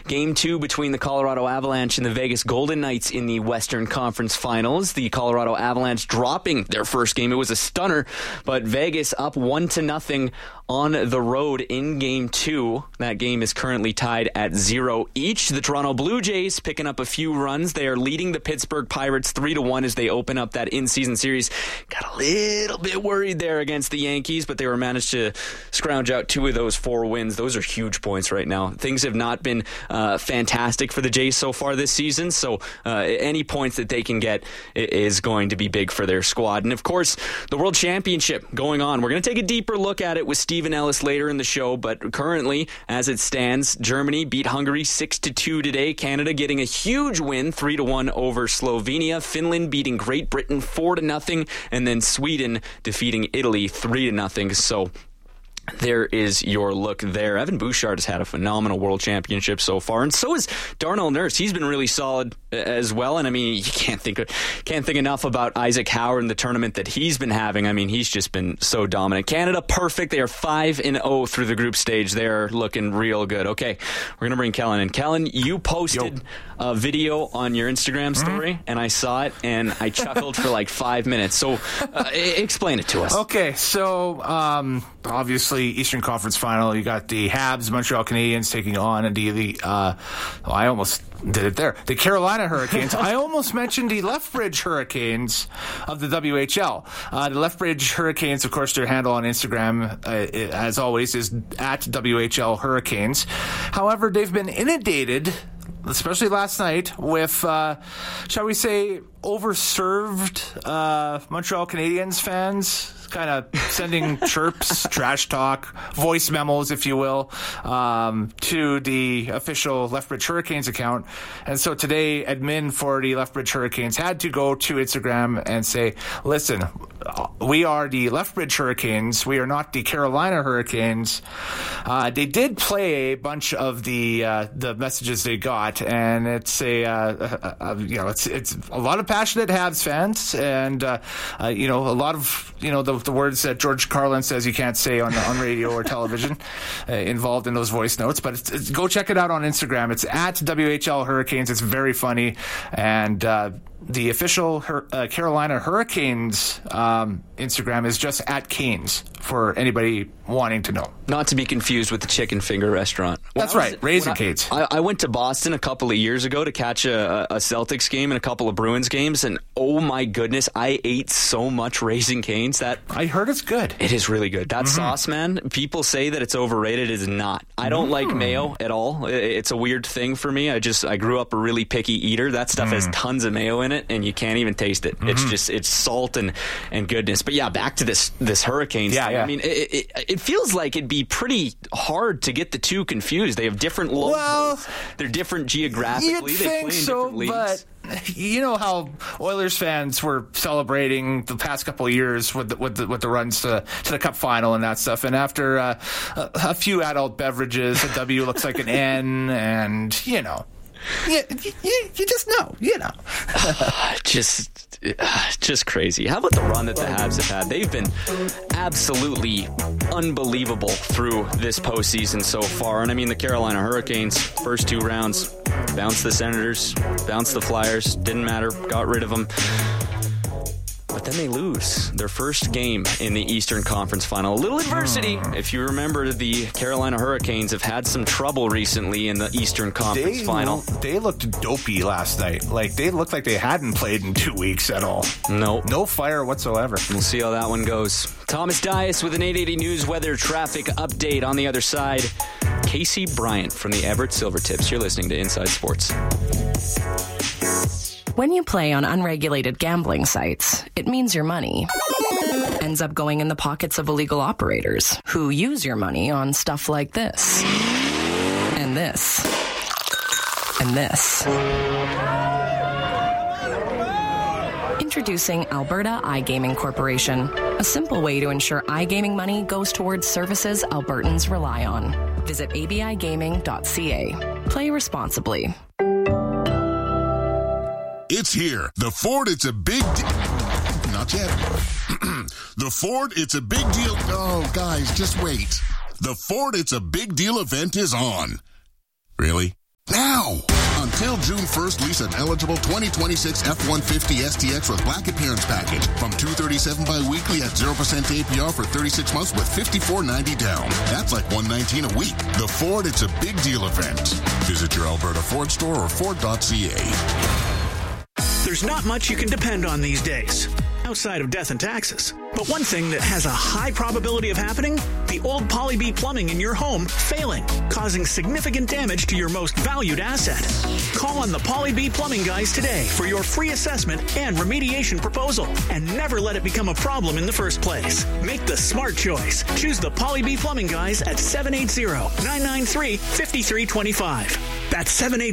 Game 2 between the Colorado Avalanche and the Vegas Golden Knights in the Western Conference Finals. The Colorado Avalanche dropping their first game. It was a stunner, but Vegas up 1-0 on the road in Game 2. That game is currently tied at 0 each. The Toronto Blue Jays picking up a few runs. They are leading the Pittsburgh Pirates 3-1 as they open up that in-season series. Got a little bit worried there against the Yankees, but they were managed to scrounge out 2 of those 4 wins. Those are huge points right now. Things have not been fantastic for the Jays so far this season, so any points that they can get is going to be big for their squad. And of course, the World Championship going on. We're going to take a deeper look at it with Stephen Ellis later in the show, but currently, as it stands, Germany beat Hungary 6-2 today. Canada getting a huge win, 3-1 over Slovenia. Finland beating Great Britain 4-0, and then Sweden defeating Italy 3-0. So there is your look there. Evan Bouchard has had a phenomenal World Championship so far, and so has Darnell Nurse. He's been really solid as well. And I mean, you can't think enough about Isaac Howard and the tournament that he's been having. I mean, he's just been so dominant. Canada, perfect. They are 5-0 through the group stage. They're looking real good. Okay, we're gonna bring Kellen in. Kellen, you posted a video on your Instagram story, and I saw it, and I chuckled for like 5 minutes. So explain it to us. Okay, so obviously Eastern Conference Final, you got the Habs, Montreal Canadiens taking on I almost did it there. The Carolina Hurricanes. I almost mentioned the Lethbridge Hurricanes of the WHL. The Lethbridge Hurricanes, of course, their handle on Instagram, as always, is at WHL Hurricanes. However, they've been inundated, especially last night, with, shall we say, overserved Montreal Canadiens fans, kind of sending chirps, trash talk, voice memos, if you will, to the official Lethbridge Hurricanes account. And so today, admin for the Lethbridge Hurricanes had to go to Instagram and say, listen, we are the Lethbridge Hurricanes. We are not the Carolina Hurricanes. They did play a bunch of the messages they got, and it's it's a lot of passionate Habs fans, and a lot of the words that George Carlin says you can't say on radio or television involved in those voice notes. But go check it out on Instagram. It's at WHL Hurricanes. It's very funny, and the official Carolina Hurricanes Instagram is just at Canes for anybody wanting to know. Not to be confused with the Chicken Finger restaurant. That's right, Raising Canes. I went to Boston a couple of years ago to catch a Celtics game and a couple of Bruins games, and oh my goodness, I ate so much Raising Canes. That I heard it's good. It is really good. That sauce, man, people say that it's overrated. It is not. I don't like mayo at all. It's a weird thing for me. I grew up a really picky eater. That stuff has tons of mayo in it, and you can't even taste it. It's salt and goodness. But yeah, back to this Hurricanes thing. I mean, it feels like it'd be pretty hard to get the two confused. They have different logos. Well, they're different geographically. You'd they think play in so, different leagues. But you know how Oilers fans were celebrating the past couple of years with the runs to the Cup final and that stuff, and after a few adult beverages, a W looks like an N, and you just know, just crazy. How about the run that the Habs have had? They've been absolutely unbelievable through this postseason so far. And I mean, the Carolina Hurricanes, first 2 rounds, bounced the Senators, bounced the Flyers, didn't matter, got rid of them. But then they lose their first game in the Eastern Conference Final. A little adversity. If you remember, the Carolina Hurricanes have had some trouble recently in the Eastern Conference Final. They looked dopey last night. Like, they looked like they hadn't played in 2 weeks at all. No fire whatsoever. We'll see how that one goes. Thomas Dias with an 880 News weather traffic update. On the other side, Casey Bryant from the Everett Silvertips. You're listening to Inside Sports. When you play on unregulated gambling sites, it means your money ends up going in the pockets of illegal operators who use your money on stuff like this, and this, and this. Introducing Alberta iGaming Corporation, a simple way to ensure iGaming money goes towards services Albertans rely on. Visit abigaming.ca. Play responsibly. It's here. The Ford, it's a big Not yet. The Ford, it's a big deal. Oh, guys, just wait. The Ford, it's a big deal event is on. Really? Until June 1st, lease an eligible 2026 F-150 STX with black appearance package from $237 bi-weekly at 0% APR for 36 months with $54.90 down. That's like $119 a week. The Ford It's a Big Deal event. Visit your Alberta Ford store or Ford.ca. There's not much you can depend on these days, outside of death and taxes. But one thing that has a high probability of happening, the old Poly-B plumbing in your home failing, causing significant damage to your most valued asset. Call on the Poly-B plumbing guys today for your free assessment and remediation proposal, and never let it become a problem in the first place. Make the smart choice. Choose the Poly-B plumbing guys at 780-993-5325. That's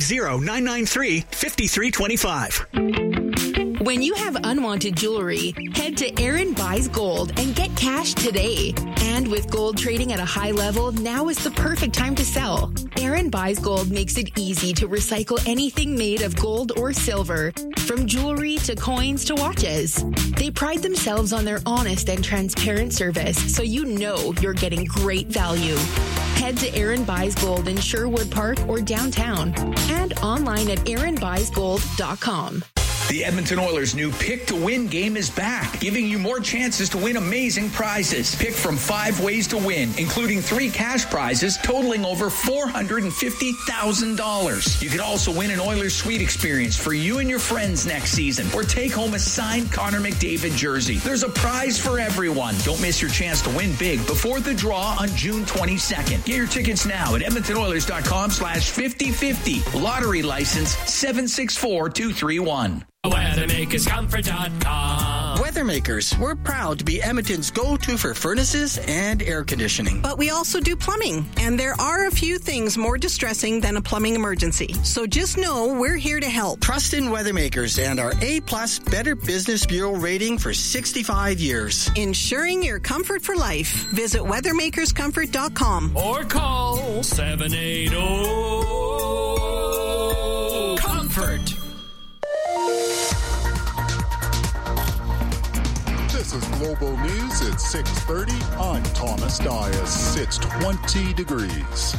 780-993-5325. When you have unwanted jewelry, head to Aaron Buys Gold and get cash today. And with gold trading at a high level, now is the perfect time to sell. Aaron Buys Gold makes it easy to recycle anything made of gold or silver, from jewelry to coins to watches. They pride themselves on their honest and transparent service, so you know you're getting great value. Head to Aaron Buys Gold in Sherwood Park or downtown, and online at aaronbuysgold.com. The Edmonton Oilers' new Pick to Win game is back, giving you more chances to win amazing prizes. Pick from 5 ways to win, including 3 cash prizes totaling over $450,000. You could also win an Oilers suite experience for you and your friends next season, or take home a signed Connor McDavid jersey. There's a prize for everyone. Don't miss your chance to win big before the draw on June 22nd. Get your tickets now at EdmontonOilers.com/5050. Lottery license 764231. WeathermakersComfort.com. Weathermakers, we're proud to be Edmonton's go-to for furnaces and air conditioning. But we also do plumbing, and there are a few things more distressing than a plumbing emergency. So just know we're here to help. Trust in Weathermakers and our A+ Better Business Bureau rating for 65 years. Ensuring your comfort for life. Visit WeathermakersComfort.com. Or call 780-COMFORT. This is Global News at 6:30. I'm Thomas Dias. It's 20 degrees.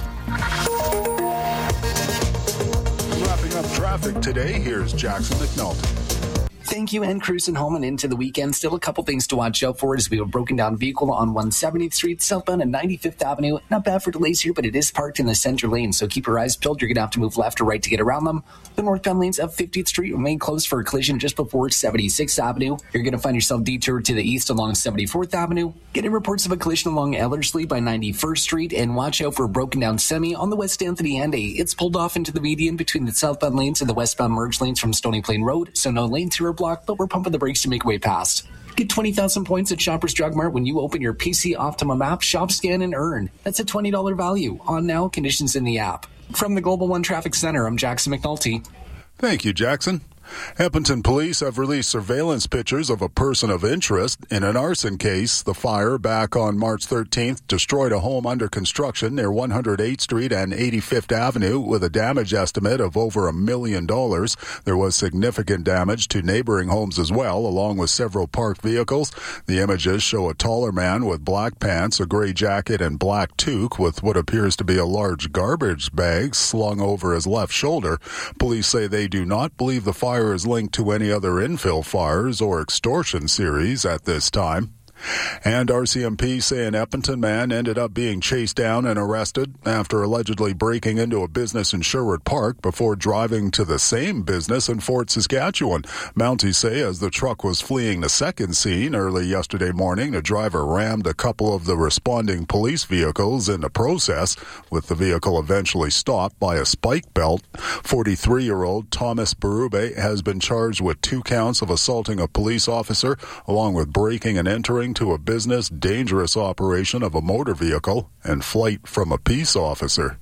Wrapping up traffic today, here's Jackson McNulty. Thank you, and cruising home and into the weekend. Still a couple things to watch out for as we have a broken down vehicle on 170th Street, southbound at 95th Avenue. Not bad for delays here, but it is parked in the center lane, so keep your eyes peeled. You're going to have to move left or right to get around them. The northbound lanes of 50th Street remain closed for a collision just before 76th Avenue. You're going to find yourself detoured to the east along 74th Avenue. Getting reports of a collision along Ellerslie by 91st Street, and watch out for a broken down semi on the West Anthony and A. It's pulled off into the median between the southbound lanes and the westbound merge lanes from Stony Plain Road, so no lanes here are blocked, but we're pumping the brakes to make way past. Get 20,000 points at Shoppers Drug Mart when you open your PC Optimum app, shop, scan, and earn. That's a $20 value. On now, conditions in the app. From the Global One Traffic Center, I'm Jackson McNulty. Thank you, Jackson. Edmonton police have released surveillance pictures of a person of interest in an arson case. The fire back on March 13th destroyed a home under construction near 108th Street and 85th Avenue with a damage estimate of over $1 million. There was significant damage to neighboring homes as well, along with several parked vehicles. The images show a taller man with black pants, a gray jacket, and black toque with what appears to be a large garbage bag slung over his left shoulder. Police say they do not believe the fire is linked to any other infill fires or extortion series at this time. And RCMP say an Edmonton man ended up being chased down and arrested after allegedly breaking into a business in Sherwood Park before driving to the same business in Fort Saskatchewan. Mounties say as the truck was fleeing the second scene early yesterday morning, the driver rammed a couple of the responding police vehicles in the process, with the vehicle eventually stopped by a spike belt. 43-year-old Thomas Berube has been charged with 2 counts of assaulting a police officer, along with breaking and entering to a business, dangerous operation of a motor vehicle, and flight from a peace officer.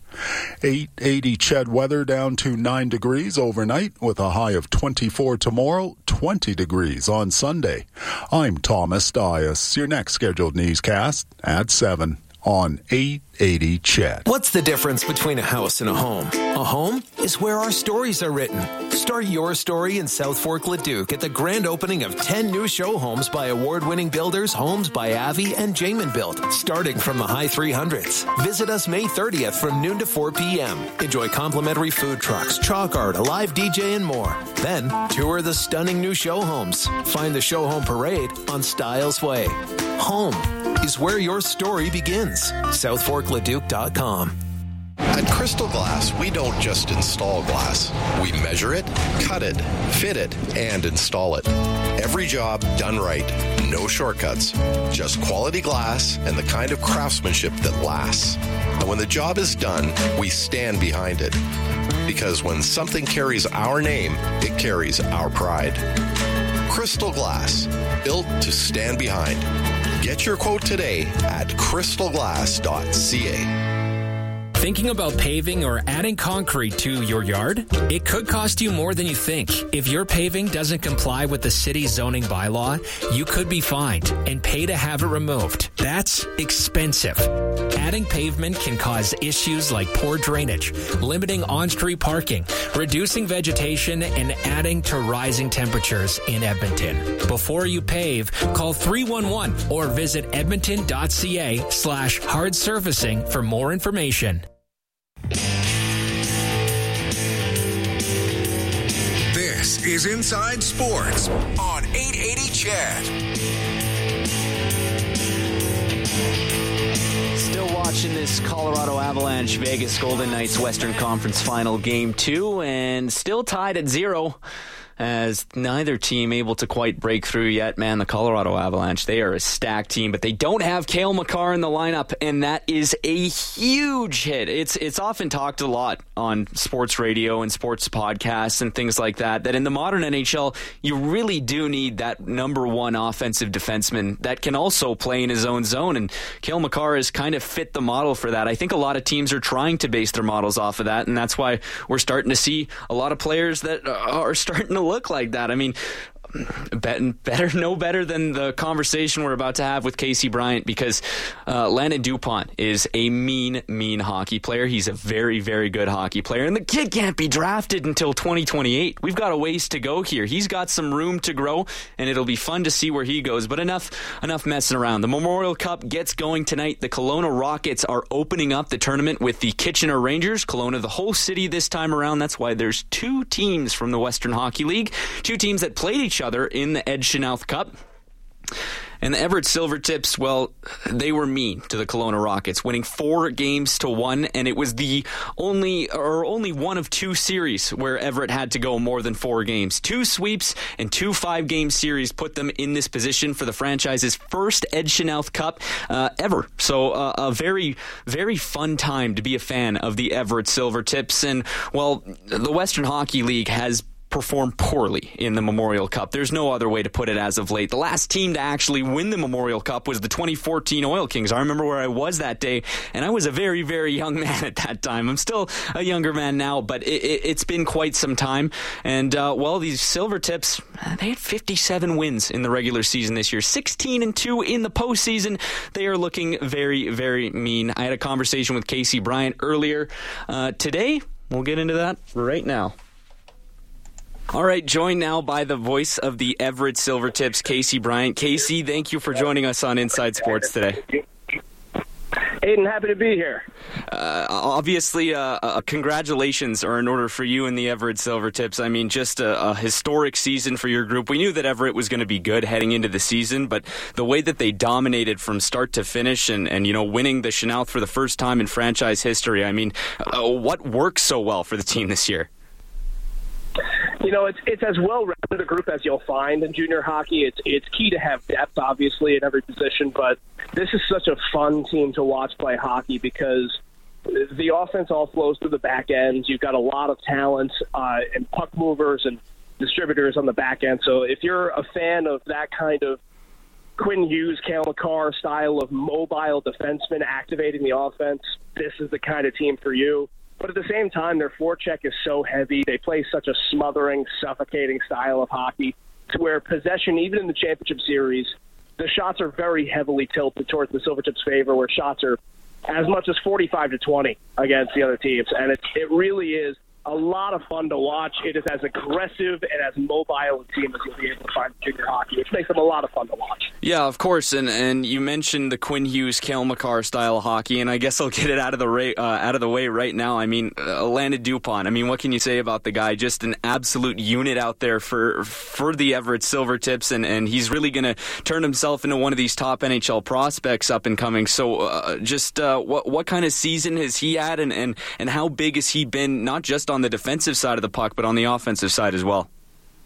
880 Ched weather down to 9 degrees overnight with a high of 24 tomorrow, 20 degrees on Sunday. I'm Thomas Dias. Your next scheduled newscast at 7 on 8 880 CHED. What's the difference between a house and a home? A home is where our stories are written. Start your story in South Fork Leduc at the grand opening of 10 new show homes by award-winning builders Homes by Avi and Jamin Built, starting from the high 300s. Visit us May 30th from noon to 4 p.m. Enjoy complimentary food trucks, chalk art, a live DJ, and more. Then, tour the stunning new show homes. Find the show home parade on Styles Way. Home is where your story begins. SouthForkLeduc.com. At Crystal Glass, we don't just install glass. We measure it, cut it, fit it, and install it. Every job done right. No shortcuts. Just quality glass and the kind of craftsmanship that lasts. And when the job is done, we stand behind it. Because when something carries our name, it carries our pride. Crystal Glass, built to stand behind. Get your quote today at crystalglass.ca. Thinking about paving or adding concrete to your yard? It could cost you more than you think. If your paving doesn't comply with the city's zoning bylaw, you could be fined and pay to have it removed. That's expensive. Adding pavement can cause issues like poor drainage, limiting on-street parking, reducing vegetation, and adding to rising temperatures in Edmonton. Before you pave, call 311 or visit edmonton.ca/hard surfacing for more information. This is Inside Sports on 880 CHED. Still watching this Colorado Avalanche Vegas Golden Knights Western Conference Final Game 2, and still tied at 0 as neither team able to quite break through yet. Man, the Colorado Avalanche, they are a stacked team, but they don't have Cale Makar in the lineup, and that is a huge hit. It's often talked a lot on sports radio and sports podcasts and things like that in the modern NHL, you really do need that number one offensive defenseman that can also play in his own zone, and Cale Makar has kind of fit the model for that. I think a lot of teams are trying to base their models off of that, and that's why we're starting to see a lot of players that are starting to look like that. I mean, no better than the conversation we're about to have with Casey Bryant, because Landon Dupont is a mean hockey player. He's a very, very good hockey player, and the kid can't be drafted until 2028. We've got a ways to go here. He's got some room to grow, and it'll be fun to see where he goes. But enough messing around. The Memorial Cup gets going tonight. The Kelowna Rockets are opening up the tournament with the Kitchener Rangers. Kelowna, the whole city this time around. That's why there's two teams from the Western Hockey League, two teams that played each other in the Ed Chenoweth Cup. And the Everett Silvertips, well, they were mean to the Kelowna Rockets, winning 4-1, and it was the only one of two series where Everett had to go more than 4 games. 2 sweeps and 2 5-game series put them in this position for the franchise's first Ed Chenoweth Cup ever. So a very, very fun time to be a fan of the Everett Silvertips. And, well, the Western Hockey League has performed poorly in the Memorial Cup. There's no other way to put it as of late. The last team to actually win the Memorial Cup was the 2014 Oil Kings. I remember where I was that day, and I was a very, very young man at that time. I'm still a younger man now, but it's been quite some time. And, well, these Silvertips, they had 57 wins in the regular season this year, 16-2 in the postseason. They are looking very, very mean. I had a conversation with Casey Bryant earlier today. We'll get into that right now. All right, joined now by the voice of the Everett Silvertips, Casey Bryant. Casey, thank you for joining us on Inside Sports today. Aiden, happy to be here. Obviously, congratulations are in order for you and the Everett Silvertips. I mean, just a historic season for your group. We knew that Everett was going to be good heading into the season, but the way that they dominated from start to finish and winning the Chenoweth for the first time in franchise history, I mean, what worked so well for the team this year? It's as well-rounded a group as you'll find in junior hockey. It's key to have depth, obviously, at every position, but this is such a fun team to watch play hockey because the offense all flows through the back ends. You've got a lot of talent and puck movers and distributors on the back end. So if you're a fan of that kind of Quinn Hughes, Cale Makar style of mobile defenseman activating the offense, this is the kind of team for you. But at the same time, their forecheck is so heavy. They play such a smothering, suffocating style of hockey to where possession, even in the championship series, the shots are very heavily tilted towards the Silvertips' favor, where shots are as much as 45-20 against the other teams. And it really is a lot of fun to watch. It is as aggressive and as mobile a team as you'll be able to find in junior hockey, which makes them a lot of fun to watch. Yeah, of course. And you mentioned the Quinn Hughes, Cale Makar style of hockey, and I guess I'll get it out of the way right now. I mean, Landon Dupont. I mean, what can you say about the guy? Just an absolute unit out there for the Everett Silvertips, and he's really going to turn himself into one of these top NHL prospects up and coming. So, what kind of season has he had, and how big has he been? Not just on the defensive side of the puck, but on the offensive side as well.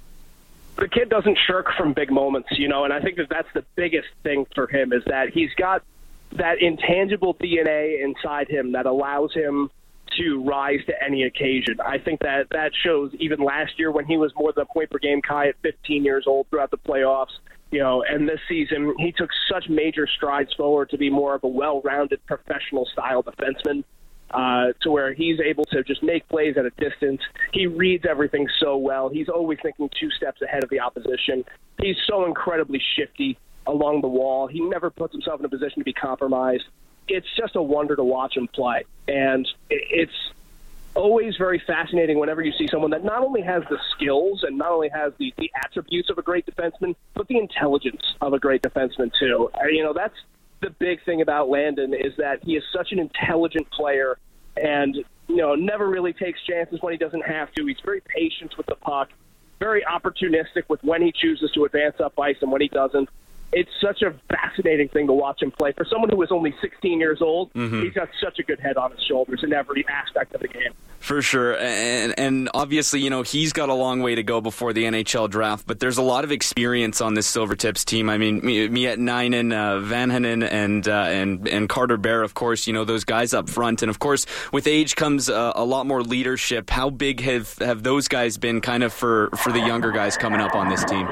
The kid doesn't shirk from big moments, and I think that's the biggest thing for him is that he's got that intangible DNA inside him that allows him to rise to any occasion. I think that shows even last year when he was more than a point-per-game guy at 15 years old throughout the playoffs, and this season he took such major strides forward to be more of a well-rounded professional-style defenseman. To where he's able to just make plays at a distance. He reads everything so well. He's always thinking 2 steps ahead of the opposition. He's so incredibly shifty along the wall. He never puts himself in a position to be compromised. It's just a wonder to watch him play. And it's always very fascinating whenever you see someone that not only has the skills and not only has the attributes of a great defenseman, but the intelligence of a great defenseman too. That's the big thing about Landon is that he is such an intelligent player and, never really takes chances when he doesn't have to. He's very patient with the puck, very opportunistic with when he chooses to advance up ice and when he doesn't. It's such a fascinating thing to watch him play. For someone who is only 16 years old, He's got such a good head on his shoulders in every aspect of the game. For sure. And obviously, He's got a long way to go before the NHL draft, but there's a lot of experience on this Silvertips team. I mean, Miet Nainen, Vanhanen, and Carter Bear, of course, those guys up front. And, of course, with age comes a lot more leadership. How big have those guys been kind of for the younger guys coming up on this team?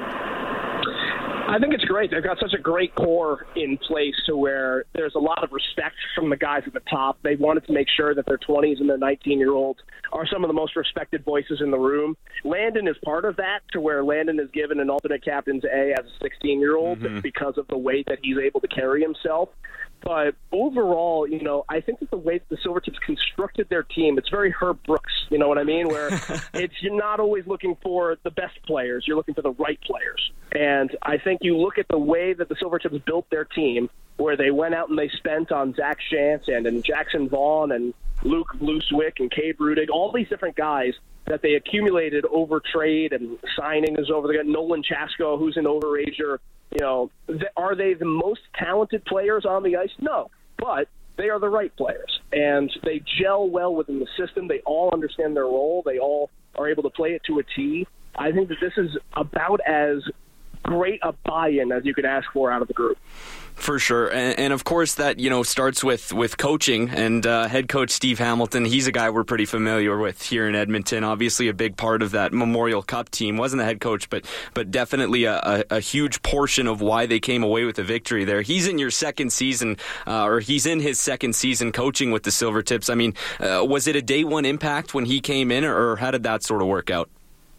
I think it's great. They've got such a great core in place to where there's a lot of respect from the guys at the top. They wanted to make sure that their 20s and their 19-year-olds are some of the most respected voices in the room. Landon is part of that, to where Landon is given an alternate captain's A as a 16-year-old because of the way that he's able to carry himself. But overall, I think that the way that the Silvertips constructed their team, it's very Herb Brooks, you know what I mean? Where you're not always looking for the best players, you're looking for the right players. And I think you look at the way that the Silvertips built their team, where they went out and they spent on Zach Shanson and Jackson Vaughn and Luke Bluswick and Cade Rudig, all these different guys that they accumulated over trade and signings over the Nolan Chasko, who's an overager. Are they the most talented players on the ice? No, but they are the right players, and they gel well within the system. They all understand their role. They all are able to play it to a T. I think that this is about as great a buy-in as you could ask for out of the group. For sure. And of course that, starts with coaching, and head coach Steve Hamilton, he's a guy we're pretty familiar with here in Edmonton. Obviously a big part of that Memorial Cup team. Wasn't the head coach, but definitely a huge portion of why they came away with the victory there. He's in your second season, or he's in his second season coaching with the Silvertips. I mean, was it a day one impact when he came in, or how did that sort of work out?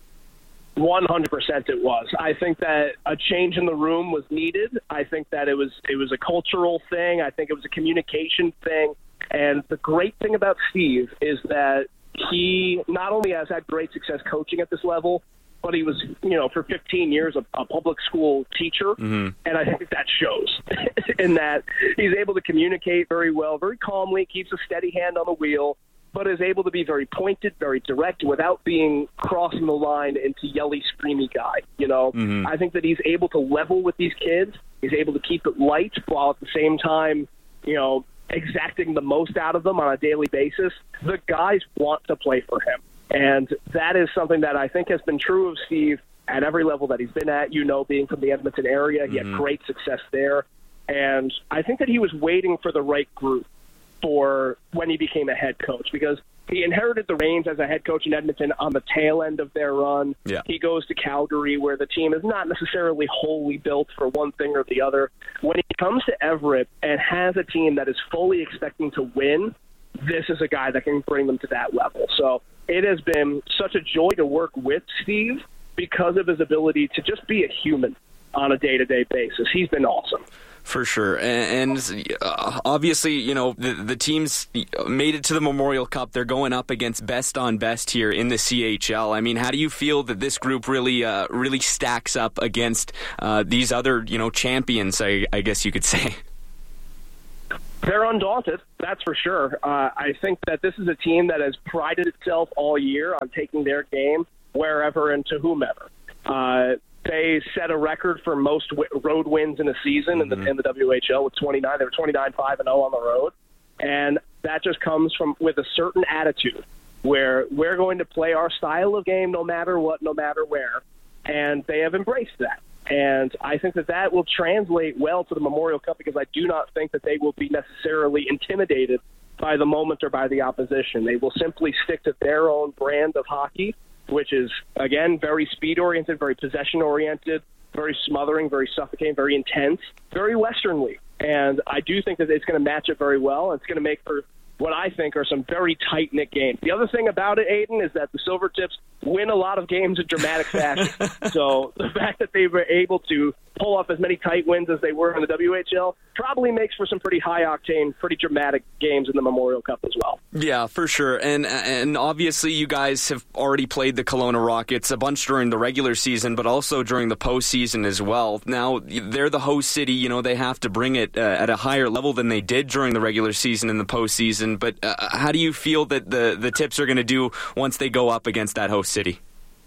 100% it was. I think that a change in the room was needed. I think that it was a cultural thing. I think it was a communication thing. And the great thing about Steve is that he not only has had great success coaching at this level, but he was, for 15 years a public school teacher. And I think that shows in that he's able to communicate very well, very calmly, keeps a steady hand on the wheel, but is able to be very pointed, very direct, without being crossing the line into yelly, screamy guy. I think that he's able to level with these kids. He's able to keep it light while at the same time, exacting the most out of them on a daily basis. The guys want to play for him. And that is something that I think has been true of Steve at every level that he's been at, being from the Edmonton area. He had great success there. And I think that he was waiting for the right group for when he became a head coach, because he inherited the reins as a head coach in Edmonton on the tail end of their run. Yeah. He goes to Calgary, where the team is not necessarily wholly built for one thing or the other. When he comes to Everett and has a team that is fully expecting to win, this is a guy that can bring them to that level. So it has been such a joy to work with Steve because of his ability to just be a human on a day-to-day basis. He's been awesome. For sure. And obviously, you know, the teams made it to the Memorial Cup. They're going up against best on best here in the CHL. I mean, how do you feel that this group really stacks up against these other, you know, champions, I guess you could say? They're undaunted, that's for sure. I think that this is a team that has prided itself all year on taking their game wherever and to whomever. They set a record for most road wins in a season in the WHL with 29. They were 29-5-0 on the road. And that just comes with a certain attitude where we're going to play our style of game no matter what, no matter where. And they have embraced that. And I think that will translate well to the Memorial Cup because I do not think that they will be necessarily intimidated by the moment or by the opposition. They will simply stick to their own brand of hockey, which is, again, very speed-oriented, very possession-oriented, very smothering, very suffocating, very intense, very Western League. And I do think that it's going to match it very well. And it's going to make for what I think are some very tight-knit games. The other thing about it, Aiden, is that the Silvertips win a lot of games in dramatic fashion. So the fact that they were able to pull off as many tight wins as they were in the WHL probably makes for some pretty high-octane, pretty dramatic games in the Memorial Cup as well. Yeah, for sure. And obviously you guys have already played the Kelowna Rockets a bunch during the regular season, but also during the postseason as well. Now, they're the host city. You know, they have to bring it at a higher level than they did during the regular season and the postseason. But how do you feel that the Tips are going to do once they go up against that host city?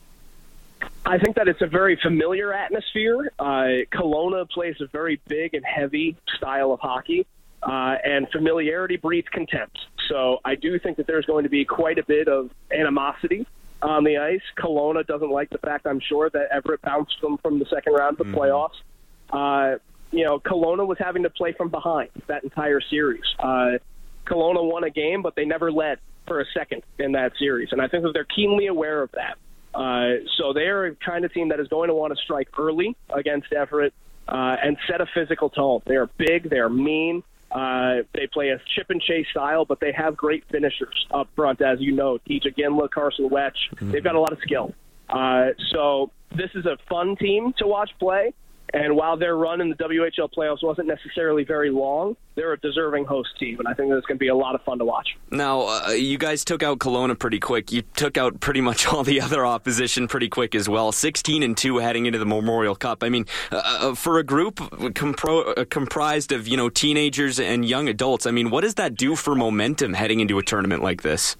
I think that it's a very familiar atmosphere. Kelowna plays a very big and heavy style of hockey, and familiarity breeds contempt. So I do think that there's going to be quite a bit of animosity on the ice. Kelowna doesn't like the fact, I'm sure, that Everett bounced them from the second round of the playoffs. You know, Kelowna was having to play from behind that entire series. Kelowna won a game, but they never led for a second in that series, and I think that they're keenly aware of that. So they're a kind of team that is going to want to strike early against Everett and set a physical tone. They are big, they are mean, they play a chip and chase style, but they have great finishers up front, as you know. Teja Ginla, Carson Wetch, they've got a lot of skill. So this is a fun team to watch play. And while their run in the WHL playoffs wasn't necessarily very long, they're a deserving host team, and I think that it's going to be a lot of fun to watch. Now, you guys took out Kelowna pretty quick. You took out pretty much all the other opposition pretty quick as well. 16-2 heading into the Memorial Cup. I mean, for a group comprised of, you know, teenagers and young adults, I mean, what does that do for momentum heading into a tournament like this?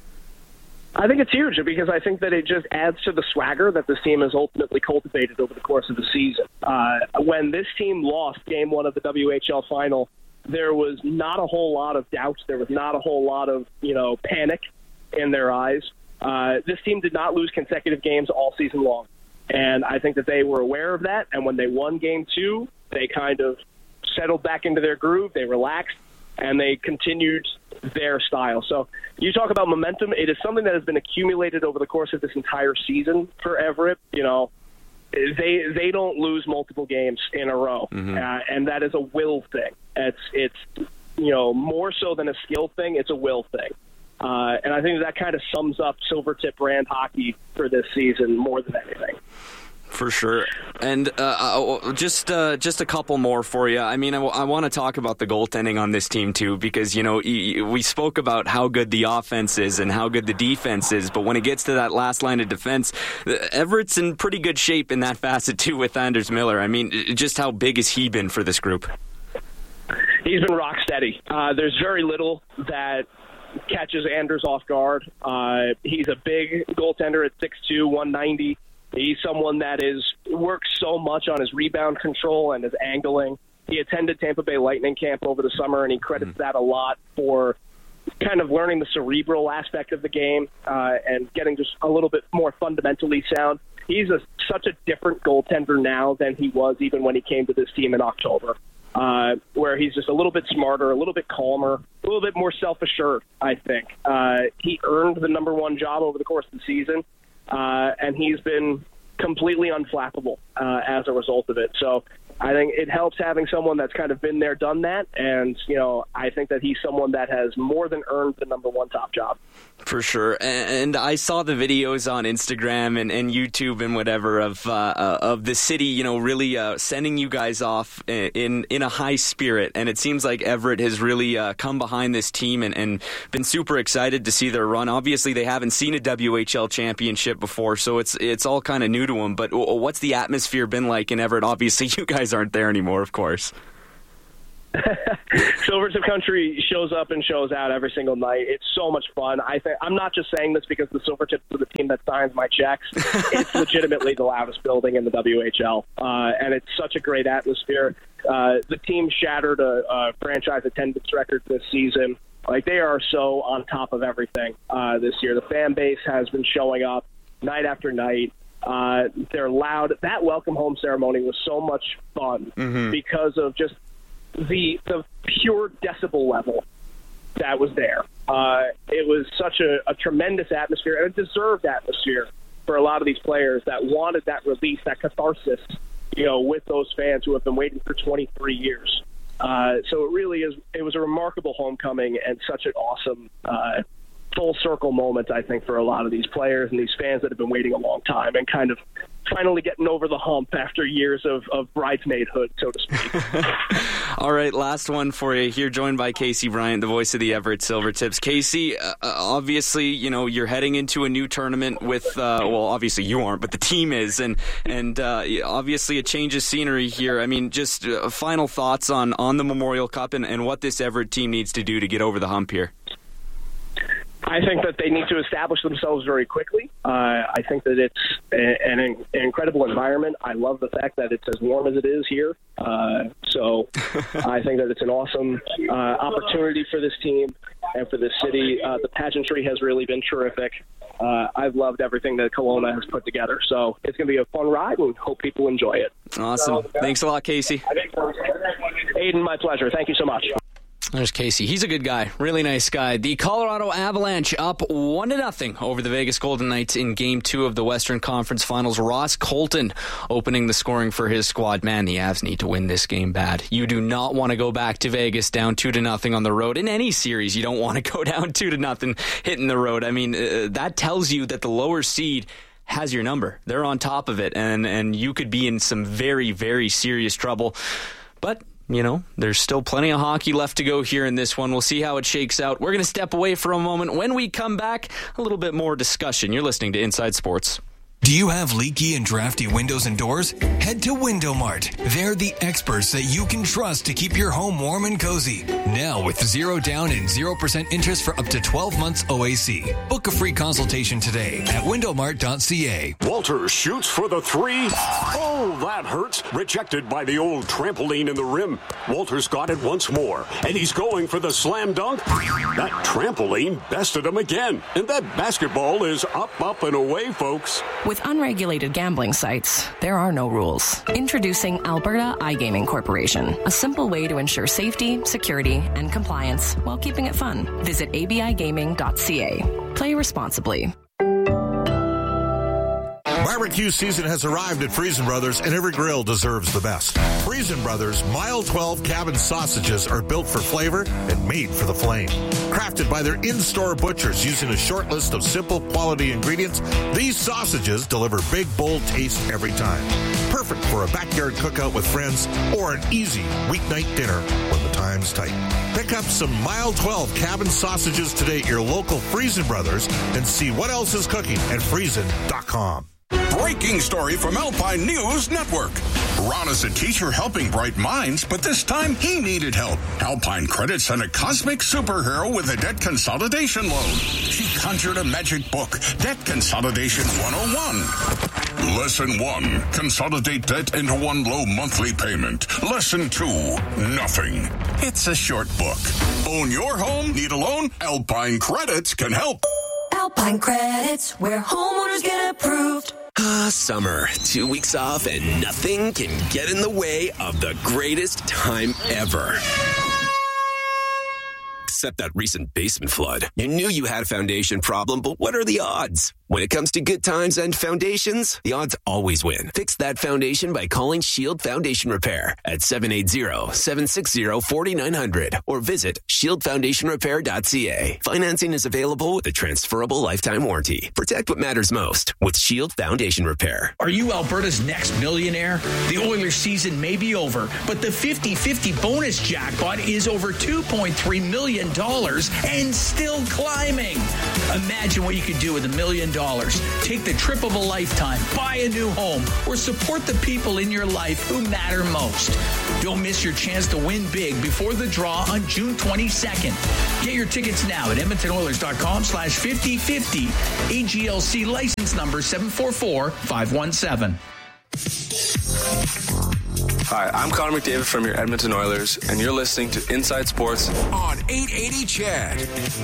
I think it's huge because I think that it just adds to the swagger that this team has ultimately cultivated over the course of the season. When this team lost Game 1 of the WHL final, there was not a whole lot of doubt. There was not a whole lot of, you know, panic in their eyes. This team did not lose consecutive games all season long. And I think that they were aware of that. And when they won Game 2, they kind of settled back into their groove. They relaxed. And they continued their style. So you talk about momentum. It is something that has been accumulated over the course of this entire season for Everett. You know, they don't lose multiple games in a row, and that is a will thing. It's you know, more so than a skill thing. It's a will thing. And I think that kind of sums up Silvertip brand hockey for this season more than anything. For sure. And just a couple more for you. I mean, I want to talk about the goaltending on this team, too, because, you know, we spoke about how good the offense is and how good the defense is, but when it gets to that last line of defense, Everett's in pretty good shape in that facet, too, with Anders Miller. I mean, just how big has he been for this group? He's been rock steady. There's very little that catches Anders off guard. He's a big goaltender at 6'2", 190. He's someone that works so much on his rebound control and his angling. He attended Tampa Bay Lightning camp over the summer, and he credits that a lot for kind of learning the cerebral aspect of the game and getting just a little bit more fundamentally sound. He's such a different goaltender now than he was even when he came to this team in October, where he's just a little bit smarter, a little bit calmer, a little bit more self-assured, I think. He earned the number one job over the course of the season. And he's been completely unflappable as a result of it. So I think it helps having someone that's kind of been there, done that, and I think that he's someone that has more than earned the number one top job. For sure. And I saw the videos on Instagram and YouTube and whatever of the city, really sending you guys off in a high spirit. And it seems like Everett has really come behind this team and been super excited to see their run. Obviously, they haven't seen a WHL championship before, so it's all kind of new to them. But what's the atmosphere been like in Everett? Obviously, you guys aren't there anymore, of course. Silvertip Country shows up and shows out every single night. It's so much fun. I'm not just saying this because the Silvertips are the team that signs my checks. It's legitimately the loudest building in the WHL, and it's such a great atmosphere. The team shattered a franchise attendance record this season. Like, they are so on top of everything this year. The fan base has been showing up night after night. They're loud. That welcome home ceremony was so much fun because of just the pure decibel level that was there. It was such a tremendous atmosphere, and a deserved atmosphere for a lot of these players that wanted that release, that catharsis, with those fans who have been waiting for 23 years. So it was a remarkable homecoming and such an awesome full circle moment, I think, for a lot of these players and these fans that have been waiting a long time and kind of finally getting over the hump after years of bridesmaidhood, so to speak. All right, last one for you here, joined by Casey Bryant, the voice of the Everett Silvertips. Casey, obviously, you're heading into a new tournament with, obviously you aren't, but the team is, and obviously a change of scenery here. I mean, just final thoughts on the Memorial Cup and what this Everett team needs to do to get over the hump here. I think that they need to establish themselves very quickly. I think that it's an incredible environment. I love the fact that it's as warm as it is here. So I think that it's an awesome opportunity for this team and for this city. The pageantry has really been terrific. I've loved everything that Kelowna has put together. So it's going to be a fun ride, and hope people enjoy it. Awesome. Thanks a lot, Casey. Aiden, my pleasure. Thank you so much. There's Casey. He's a good guy. Really nice guy. The Colorado Avalanche up 1-0 over the Vegas Golden Knights in Game 2 of the Western Conference Finals. Ross Colton opening the scoring for his squad. Man, the Avs need to win this game bad. You do not want to go back to Vegas down 2-0 on the road. In any series, you don't want to go down 2-0 hitting the road. I mean, that tells you that the lower seed has your number. They're on top of it, and you could be in some very, very serious trouble. But there's still plenty of hockey left to go here in this one. We'll see how it shakes out. We're going to step away for a moment. When we come back, a little bit more discussion. You're listening to Inside Sports. Do you have leaky and drafty windows and doors? Head to Window Mart. They're the experts that you can trust to keep your home warm and cozy. Now with 0 down and 0% interest for up to 12 months OAC. Book a free consultation today at windowmart.ca. Walter shoots for the 3. Oh, that hurts. Rejected by the old trampoline in the rim. Walter's got it once more, and he's going for the slam dunk. That trampoline bested him again, and that basketball is up, and away, folks. With unregulated gambling sites, there are no rules. Introducing Alberta iGaming Corporation, a simple way to ensure safety, security, and compliance while keeping it fun. Visit abigaming.ca. Play responsibly. Barbecue season has arrived at Friesen Brothers, and every grill deserves the best. Friesen Brothers Mile 12 cabin sausages are built for flavor and made for the flame. Crafted by their in-store butchers using a short list of simple quality ingredients, these sausages deliver big, bold taste every time. Perfect for a backyard cookout with friends or an easy weeknight dinner when the time's tight. Pick up some Mile 12 cabin sausages today at your local Friesen Brothers and see what else is cooking at Friesen.com. Breaking story from Alpine News Network. Ron is a teacher helping bright minds, but this time he needed help. Alpine Credit sent a cosmic superhero with a debt consolidation loan. She conjured a magic book, Debt Consolidation 101. Lesson 1, consolidate debt into one low monthly payment. Lesson 2, nothing. It's a short book. Own your home? Need a loan? Alpine Credits can help. Alpine Credits, where homeowners get approved. Summer. 2 weeks off and nothing can get in the way of the greatest time ever. Except that recent basement flood. You knew you had a foundation problem, but what are the odds? When it comes to good times and foundations, the odds always win. Fix that foundation by calling Shield Foundation Repair at 780-760-4900 or visit shieldfoundationrepair.ca. Financing is available with a transferable lifetime warranty. Protect what matters most with Shield Foundation Repair. Are you Alberta's next millionaire? The Oilers season may be over, but the 50-50 bonus jackpot is over $2.3 million and still climbing. Imagine what you could do with $1 million. Take the trip of a lifetime, buy a new home, or support the people in your life who matter most. Don't miss your chance to win big before the draw on June 22nd. Get your tickets now at EdmontonOilers.com/5050. AGLC license number 744517. Hi, I'm Connor McDavid from your Edmonton Oilers, and you're listening to Inside Sports on 880 Chad.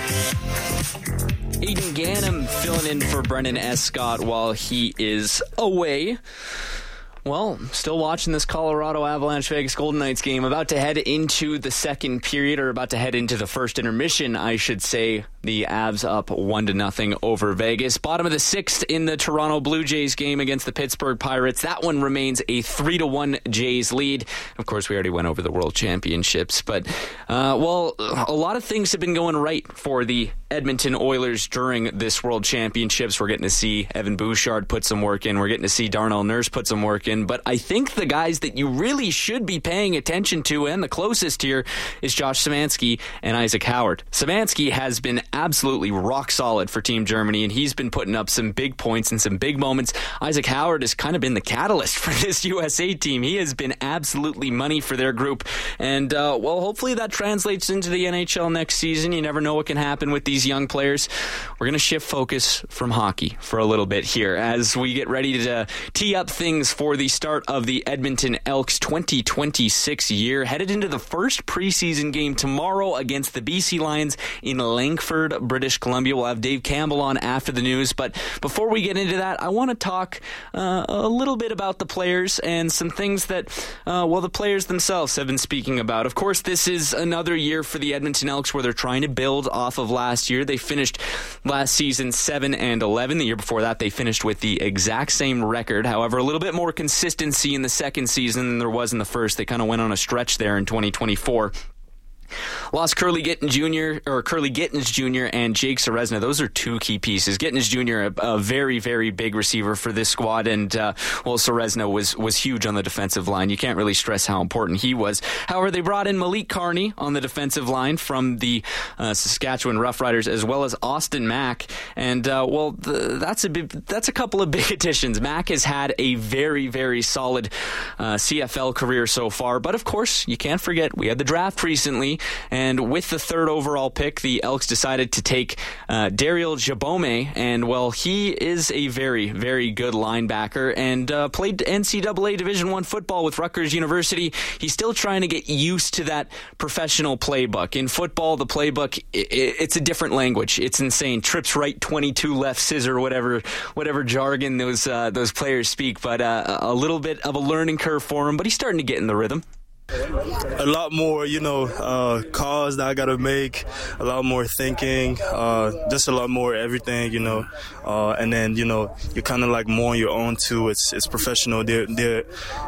Aiden Gannum filling in for Brendan Escott while he is away. Well, still watching this Colorado Avalanche Vegas Golden Knights game. About to head into the second period, or about to head into the first intermission, I should say. The Avs up 1-0 over Vegas. Bottom of the sixth in the Toronto Blue Jays game against the Pittsburgh Pirates. That one remains a 3-1 Jays lead. Of course, we already went over the World Championships. But, a lot of things have been going right for the Edmonton Oilers during this World Championships. We're getting to see Evan Bouchard put some work in. We're getting to see Darnell Nurse put some work in. But I think the guys that you really should be paying attention to, and the closest here, is Josh Szymanski and Isaac Howard. Szymanski has been absolutely rock solid for Team Germany, and he's been putting up some big points and some big moments. Isaac Howard has kind of been the catalyst for this USA team. He has been absolutely money for their group. And, hopefully that translates into the NHL next season. You never know what can happen with these young players. We're going to shift focus from hockey for a little bit here as we get ready to tee up things for the start of the Edmonton Elks 2026 year. Headed into the first preseason game tomorrow against the BC Lions in Langford, British Columbia. We'll have Dave Campbell on after the news. But before we get into that, I want to talk a little bit about the players and some things that, the players themselves have been speaking about. Of course, this is another year for the Edmonton Elks where they're trying to build off of last year. They finished last season 7-11. The year before that, they finished with the exact same record. However, a little bit more consistency in the second season than there was in the first. They kind of went on a stretch there in 2024. Lost Curly Gittins Jr. and Jake Ceresna. Those are two key pieces. Gittins Jr., a very, very big receiver for this squad, and Ceresna was huge on the defensive line. You can't really stress how important he was. However, they brought in Malik Carney on the defensive line from the Saskatchewan Roughriders, as well as Austin Mack. And that's a couple of big additions. Mack has had a very, very solid CFL career so far, but of course, you can't forget we had the draft recently. And with the third overall pick, the Elks decided to take Daryl Jabome, and he is a very, very good linebacker and played NCAA Division I football with Rutgers University. He's still trying to get used to that professional playbook. In football, the playbook, it's a different language. It's insane. Trips right, 22 left, scissor, whatever jargon those players speak, but a little bit of a learning curve for him, but he's starting to get in the rhythm. A lot more, calls that I got to make, a lot more thinking, just a lot more everything, and then, you're kind of like more on your own too. It's professional. They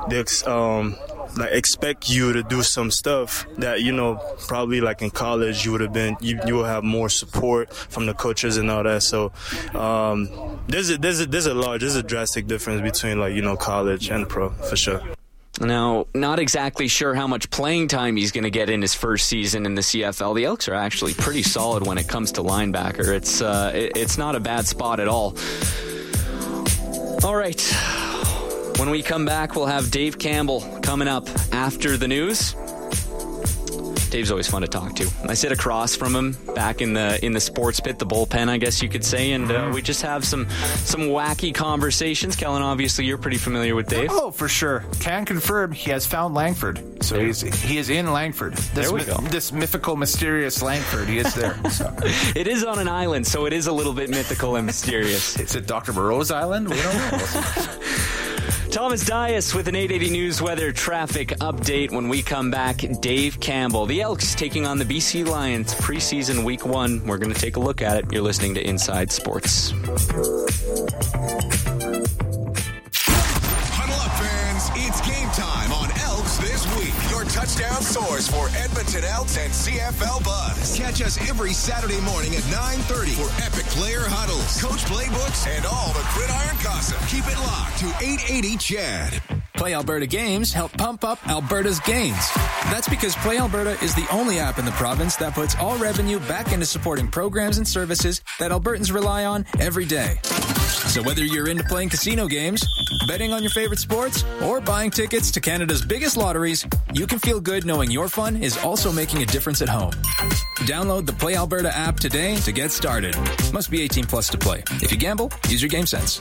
expect you to do some stuff that, probably like in college you would have been, you will have more support from the coaches and all that. So, there's a drastic difference between college and pro for sure. Now, not exactly sure how much playing time he's going to get in his first season in the CFL. The Elks are actually pretty solid when it comes to linebacker. It's not a bad spot at all. All right. When we come back, we'll have Dave Campbell coming up after the news. Dave's always fun to talk to. I sit across from him back in the sports pit, the bullpen, I guess you could say, and we just have some wacky conversations. Kellen, obviously, you're pretty familiar with Dave. Oh, for sure. Can confirm he has found Langford. So he is in Langford. There we go. This mythical, mysterious Langford. He is there. So. It is on an island, so it is a little bit mythical and mysterious. Is it Dr. Moreau's island? We don't know. Thomas Dias with an 880 News weather traffic update. When we come back, Dave Campbell. The Elks taking on the BC Lions preseason week 1. We're going to take a look at it. You're listening to Inside Sports. Huddle up, fans. It's game time on Elks This Week. Your touchdown source for Edmonton Elks and CFL Buzz. Catch us every Saturday morning at 9:30 for epic player huddles, coach playbooks, and all the gridiron gossip. Keep it locked to 880 Chad. Play Alberta Games help pump up Alberta's gains. That's because Play Alberta is the only app in the province that puts all revenue back into supporting programs and services that Albertans rely on every day. So whether you're into playing casino games, betting on your favorite sports, or buying tickets to Canada's biggest lotteries, you can feel good knowing your fun is also making a difference at home. Download the Play Alberta app today to get started. Must be 18 plus to play. If you gamble, use your game sense.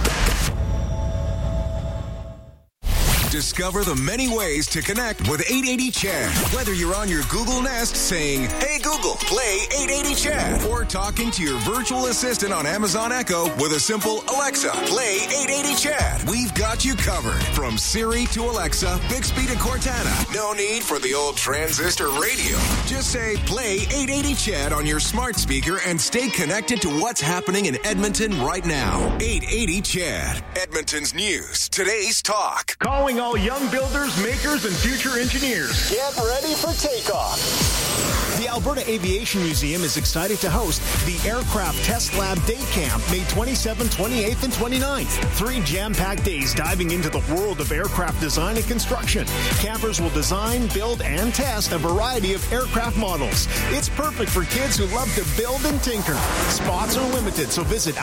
Discover the many ways to connect with 880 Chad. Whether you're on your Google Nest saying, "Hey Google, play 880 Chad," or talking to your virtual assistant on Amazon Echo with a simple "Alexa, play 880 Chad." We've got you covered. From Siri to Alexa, Bixby to Cortana. No need for the old transistor radio. Just say, "Play 880 Chad" on your smart speaker and stay connected to what's happening in Edmonton right now. 880 Chad. Edmonton's news. Today's talk. Calling all young builders, makers, and future engineers. Get ready for takeoff. The Alberta Aviation Museum is excited to host the Aircraft Test Lab Day Camp, May 27th, 28th, and 29th. 3 jam-packed days diving into the world of aircraft design and construction. Campers will design, build, and test a variety of aircraft models. It's perfect for kids who love to build and tinker. Spots are limited, so visit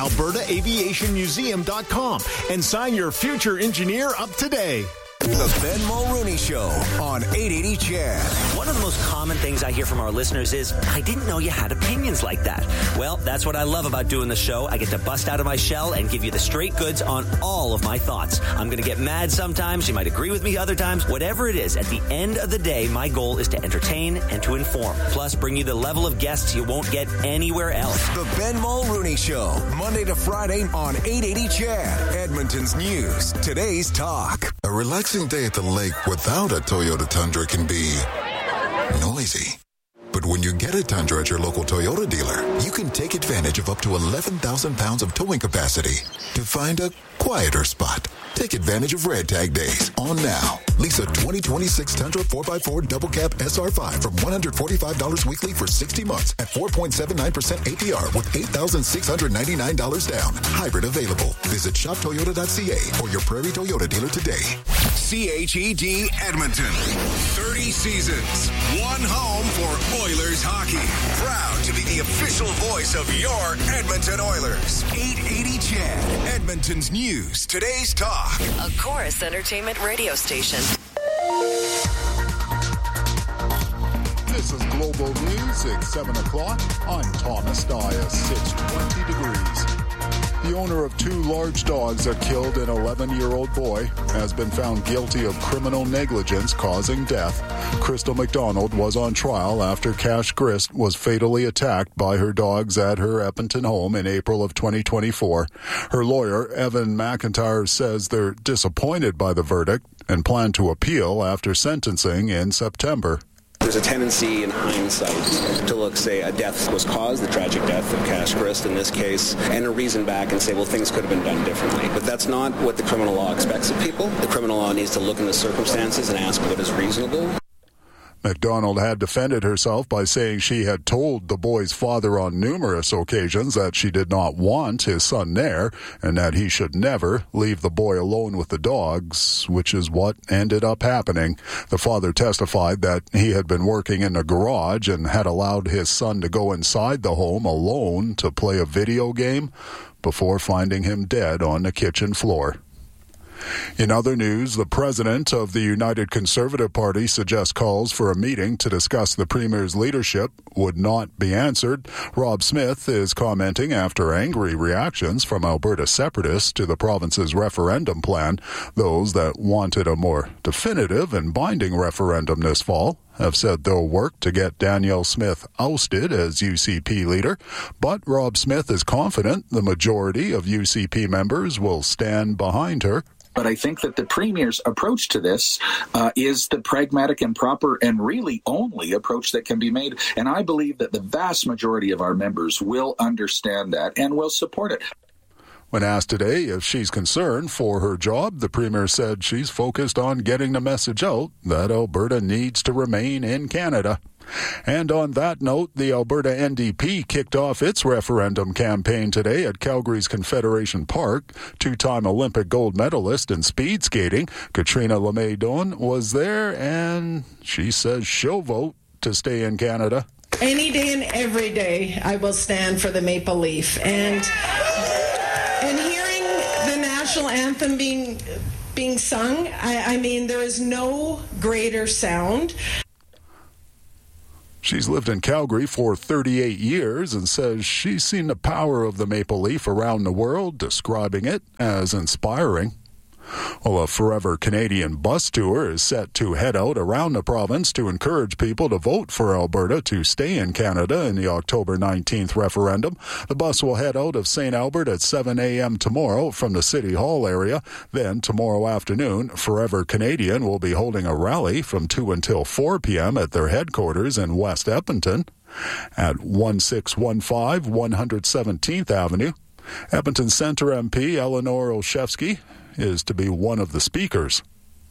albertaaviationmuseum.com and sign your future engineer up today. The Ben Mulrooney Show on 880 Chad. One of the most common things I hear from our listeners is, "I didn't know you had opinions like that." Well, that's what I love about doing the show. I get to bust out of my shell and give you the straight goods on all of my thoughts. I'm going to get mad sometimes. You might agree with me other times. Whatever it is, at the end of the day, my goal is to entertain and to inform. Plus, bring you the level of guests you won't get anywhere else. The Ben Mulrooney Show, Monday to Friday on 880 Chad. Edmonton's news. Today's talk. A relaxing day at the lake without a Toyota Tundra can be noisy. But when you get a Tundra at your local Toyota dealer, you can take advantage of up to 11,000 pounds of towing capacity to find a quieter spot. Take advantage of Red Tag Days on now. Lease a 2026 Tundra 4x4 Double Cab SR5 from $145 weekly for 60 months at 4.79% APR with $8,699 down. Hybrid available. Visit shoptoyota.ca or your Prairie Toyota dealer today. CHED Edmonton. 30 seasons. One home for Oilers hockey. Proud to be the official voice of your Edmonton Oilers. 880 Chad. Edmonton's news. Today's talk. A Chorus Entertainment radio station. This is Global News at 7 o'clock. I'm Thomas Dias. It's 20 degrees. The owner of 2 large dogs that killed an 11-year-old boy has been found guilty of criminal negligence causing death. Crystal McDonald was on trial after Cash Grist was fatally attacked by her dogs at her Edmonton home in April of 2024. Her lawyer, Evan McIntyre, says they're disappointed by the verdict and plan to appeal after sentencing in September. There's a tendency in hindsight to look, say, a death was caused, the tragic death of Cash Grist in this case, and a reason back and say, well, things could have been done differently. But that's not what the criminal law expects of people. The criminal law needs to look in the circumstances and ask what is reasonable. McDonald had defended herself by saying she had told the boy's father on numerous occasions that she did not want his son there and that he should never leave the boy alone with the dogs, which is what ended up happening. The father testified that he had been working in the garage and had allowed his son to go inside the home alone to play a video game before finding him dead on the kitchen floor. In other news, the president of the United Conservative Party suggests calls for a meeting to discuss the Premier's leadership would not be answered. Rob Smith is commenting after angry reactions from Alberta separatists to the province's referendum plan. Those that wanted a more definitive and binding referendum this fall have said they'll work to get Danielle Smith ousted as UCP leader, but Rob Smith is confident the majority of UCP members will stand behind her. But I think that the Premier's approach to this is the pragmatic and proper and really only approach that can be made. And I believe that the vast majority of our members will understand that and will support it. When asked today if she's concerned for her job, the Premier said she's focused on getting the message out that Alberta needs to remain in Canada. And on that note, the Alberta NDP kicked off its referendum campaign today at Calgary's Confederation Park. Two-time Olympic gold medalist in speed skating, Katrina Lemay-Doan, was there, and she says she'll vote to stay in Canada. Any day and every day, I will stand for the Maple Leaf. And hearing the national anthem being sung, I mean, there is no greater sound. She's lived in Calgary for 38 years and says she's seen the power of the Maple Leaf around the world, describing it as inspiring. Well, a Forever Canadian bus tour is set to head out around the province to encourage people to vote for Alberta to stay in Canada in the October 19th referendum. The bus will head out of St. Albert at 7 a.m. tomorrow from the City Hall area. Then, tomorrow afternoon, Forever Canadian will be holding a rally from 2 until 4 p.m. at their headquarters in West Edmonton at 1615 117th Avenue. Edmonton Centre MP Eleanor Olszewski is to be one of the speakers.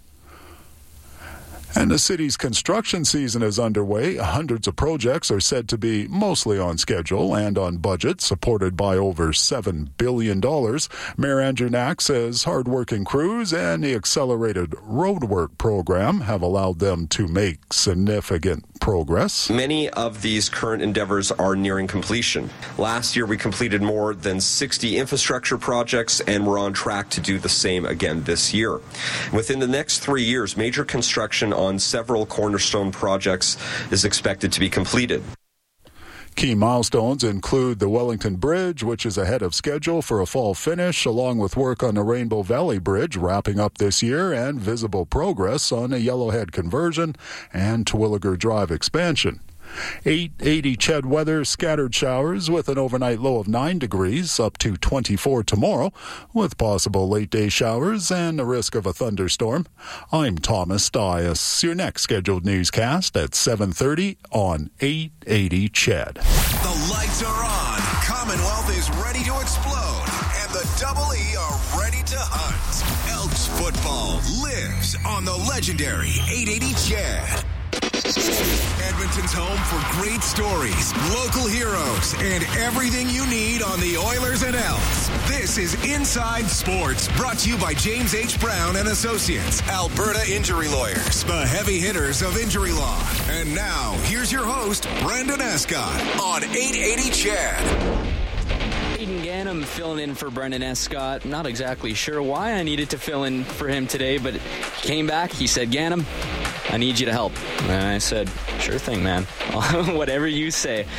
And the city's construction season is underway. Hundreds of projects are said to be mostly on schedule and on budget, supported by over $7 billion. Mayor Andrew Knack says hard-working crews and the accelerated roadwork program have allowed them to make significant progress. Many of these current endeavors are nearing completion. Last year, we completed more than 60 infrastructure projects, and we're on track to do the same again this year. Within the next 3 years, major construction on several cornerstone projects is expected to be completed. Key milestones include the Wellington Bridge, which is ahead of schedule for a fall finish, along with work on the Rainbow Valley Bridge wrapping up this year and visible progress on the Yellowhead conversion and Terwillegar Drive expansion. 880 Ched weather, scattered showers with an overnight low of 9 degrees, up to 24 tomorrow, with possible late-day showers and the risk of a thunderstorm. I'm Thomas Dias. Your next scheduled newscast at 7:30 on 880 Ched. The lights are on. Commonwealth is ready to explode, and the Double E are ready to hunt. Elks football lives on the legendary 880 Ched. Edmonton's home for great stories, local heroes, and everything you need on the Oilers and Elks. This is Inside Sports, brought to you by James H. Brown and Associates, Alberta Injury Lawyers, the heavy hitters of injury law. And now, here's your host, Brandon Escott, on 880 Ched. Aiden Ganem filling in for Brendan Escott. Not exactly sure why I needed to fill in for him today, but he came back. He said, Ganem, I need you to help. And I said, sure thing, man. Whatever you say.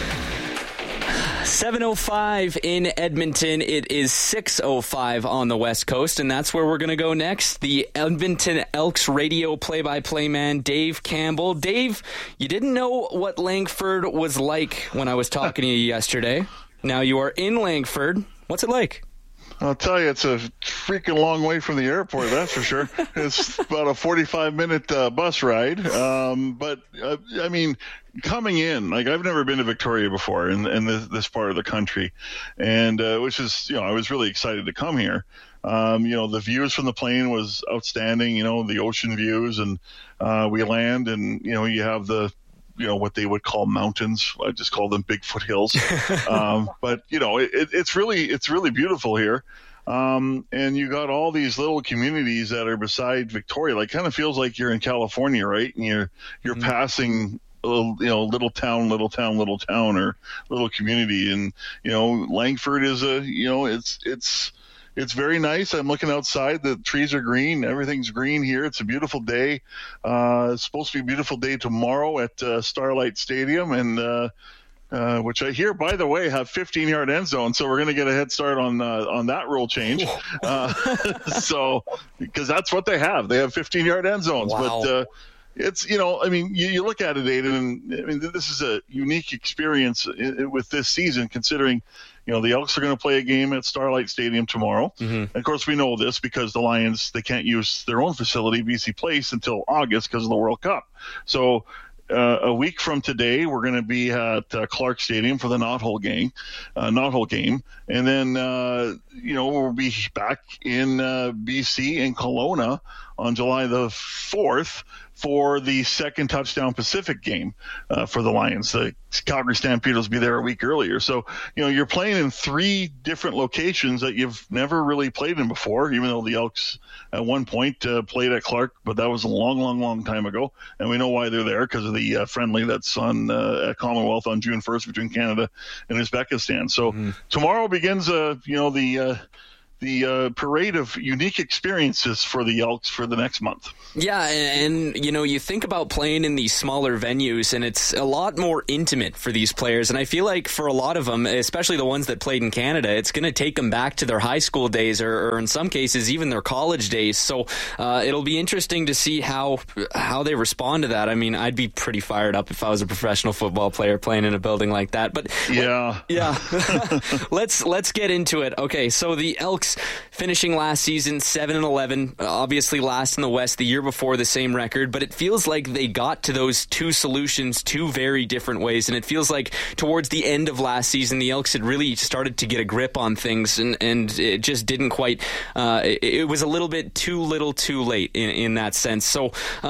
7:05 in Edmonton. It is 6:05 on the West Coast, and that's where we're going to go next. The Edmonton Elks radio play-by-play man, Dave Campbell. Dave, you didn't know what Langford was like when I was talking to you yesterday. Now you are in Langford. What's it like? I'll tell you, it's a freaking long way from the airport, that's for sure. It's about a 45-minute bus ride. But I mean, coming in, like I've never been to Victoria before in this part of the country, and which is, I was really excited to come here. The views from the plane was outstanding, the ocean views, and we land and, you have the, what they would call mountains. I just call them Bigfoot hills. But it's really beautiful here. And you got all these little communities that are beside Victoria. Like, kind of feels like you're in California, right? And you're passing little town, or little community. And, Langford is it's very nice. I'm looking outside. The trees are green. Everything's green here. It's a beautiful day. It's supposed to be a beautiful day tomorrow at Starlight Stadium, and which I hear, by the way, have 15-yard end zone. So we're going to get a head start on that rule change. So because that's what they have. They have 15-yard end zones. Wow. But It's, I mean, you look at it, Aidan, and I mean, this is a unique experience with this season, considering, the Elks are going to play a game at Starlight Stadium tomorrow. Mm-hmm. And of course, we know this because the Lions, they can't use their own facility, BC Place, until August because of the World Cup. So a week from today, we're going to be at Clark Stadium for the Knothole game. And then, we'll be back in BC in Kelowna on July the 4th for the second Touchdown Pacific game for the Lions. The Calgary Stampede will be there a week earlier. So, you're playing in 3 different locations that you've never really played in before, even though the Elks at one point played at Clark, but that was a long, long, long time ago. And we know why they're there, because of the friendly that's on at Commonwealth on June 1st between Canada and Uzbekistan. So tomorrow begins, the parade of unique experiences for the Elks for the next month. Yeah, and you think about playing in these smaller venues, and it's a lot more intimate for these players. And I feel like for a lot of them, especially the ones that played in Canada, it's going to take them back to their high school days, or in some cases even their college days. So it'll be interesting to see how they respond to that. I mean, I'd be pretty fired up if I was a professional football player playing in a building like that. But yeah. Let's get into it. Okay, so the Elks finishing last season 7-11, obviously last in the West. The year before, the same record, but it feels like they got to those 2 solutions 2 very different ways, and it feels like towards the end of last season, the Elks had really started to get a grip on things, and it just didn't quite, it was a little bit too little too late in that sense. So,